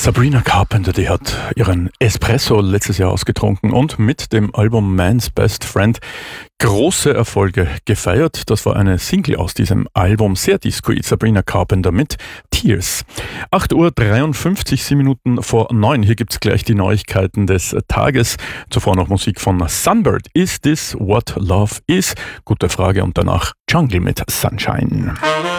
Sabrina Carpenter, die hat ihren Espresso letztes Jahr ausgetrunken und mit dem Album Man's Best Friend große Erfolge gefeiert. Das war eine Single aus diesem Album, sehr discoid, Sabrina Carpenter mit Tears. 8:53 Uhr, 7 Minuten vor 9. Hier gibt's gleich die Neuigkeiten des Tages. Zuvor noch Musik von Sunbird. Is this what love is? Gute Frage und danach Jungle mit Sunshine.